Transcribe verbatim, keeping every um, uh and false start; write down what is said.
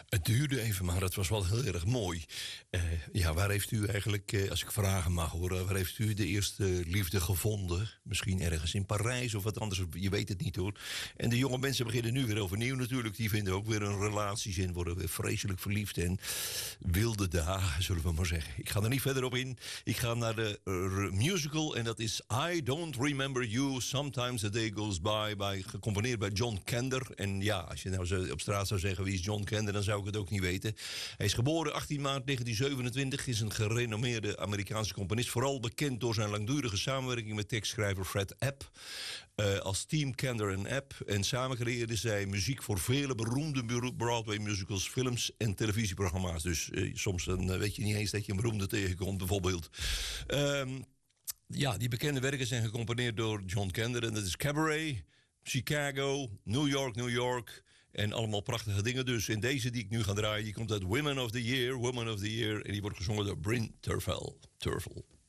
Het duurde even, maar het was wel heel erg mooi. Uh, ja, waar heeft u eigenlijk, uh, als ik vragen mag horen... waar heeft u de eerste liefde gevonden? Misschien ergens in Parijs of wat anders, je weet het niet hoor. En de jonge mensen beginnen nu weer overnieuw natuurlijk. Die vinden ook weer een relaties in, worden weer vreselijk verliefd... en wilde dagen, zullen we maar zeggen. Ik ga er niet verder op in. Ik ga naar de uh, musical en dat is I Don't Remember You, Sometimes the Day Goes By... Bij, gecomponeerd bij John Kander. En ja, als je nou zo op straat zou zeggen wie is John Kander... dan zou ik het ook niet weten. Hij is geboren achttien maart negentien zevenentwintig, is een gerenommeerde Amerikaanse componist, vooral bekend door zijn langdurige samenwerking met tekstschrijver Fred App, uh, als team Kander en App. En samen creëerden zij muziek voor vele beroemde Broadway musicals, films en televisieprogramma's. Dus uh, soms dan, uh, weet je niet eens dat je een beroemde tegenkomt, bijvoorbeeld. Um, ja, die bekende werken zijn gecomponeerd door John Kander en dat is Cabaret, Chicago, New York, New York. En allemaal prachtige dingen. Dus in deze die ik nu ga draaien, die komt uit Women of the Year, Woman of the Year. En die wordt gezongen door Bryn Terfel. Terfel.